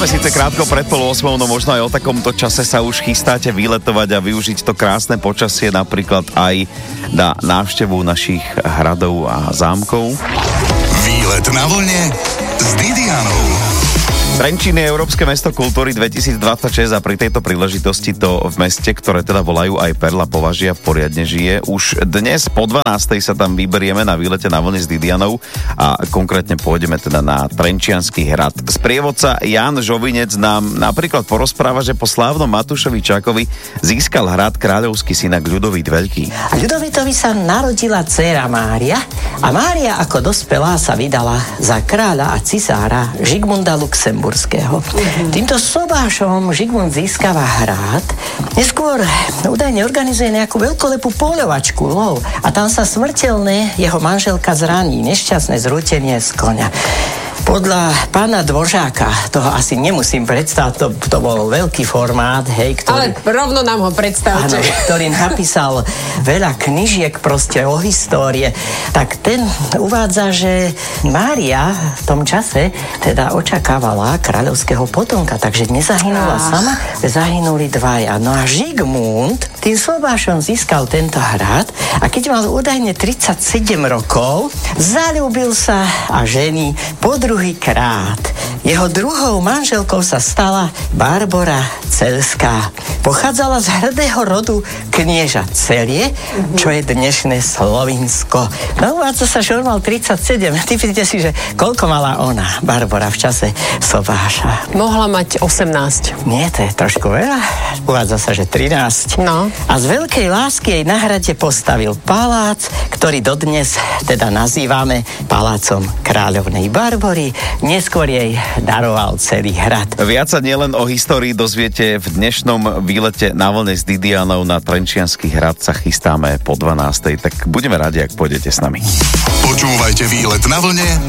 Sme síce krátko pred 7:30, no možno aj o takomto čase sa už chystáte vyletovať a využiť to krásne počasie napríklad aj na návštevu našich hradov a zámkov. Výlet na vlne s Didianou. Trenčín je Európske mesto kultúry 2026 a pri tejto príležitosti to v meste, ktoré teda volajú aj Perla považia, poriadne žije. Už dnes po 12:00 sa tam vyberieme na výlete na vlne s Didianou a konkrétne pôjdeme teda na Trenčiansky hrad. Sprievodca Jan Žovinec nám napríklad porozpráva, že po slávnom Matúšovi Čakovi získal hrad kráľovský synak Ľudovít Veľký. A Ľudovitovi sa narodila dcéra Mária a Mária ako dospelá sa vydala za kráľa a cisára Žigmunda Luxemburského. Týmto sobášom Žigmund získava hrad, neskôr údajne organizuje nejakú veľkolepú poľovačku, lov, a tam sa smrteľne jeho manželka zraní, nešťastné zrútenie z koňa. Podľa pána Dvořáka, toho asi nemusím predstaviť, to bol veľký formát, hej, Ale ktorý... rovno nám ho predstavte. Áno, ktorý napísal veľa knižiek proste o histórie, tak ten uvádza, že Mária v tom čase teda očakávala kráľovského potomka, takže nezahynula sama, zahynuli dvaja. No a Žigmund tým sobášom získal tento hrad a keď mal údajne 37 rokov, zaľúbil sa a žení po druhýkrát. Jeho druhou manželkou sa stala Barbora Celská. Pochádzala z hrdého rodu knieža Celie, čo je dnešné Slovinsko. No uvádza sa, že on mal 37. Typnite si, že koľko mala ona, Barbora, v čase sobáša? Mohla mať 18. Nie, to je trošku veľa. Uvádza sa, že 13. No. A z veľkej lásky jej na hrade postavil palác, ktorý dodnes teda nazývame Palácom kráľovnej Barbory. Neskôr jej daroval celý hrad. Viac sa nielen o histórii dozviete v dnešnom výlete na vlne s Didianou. Na Trenčiansky hrad sa chystáme po 12:00, tak budeme radi, ak pôjdete s nami. Počúvajte Výlet na vlne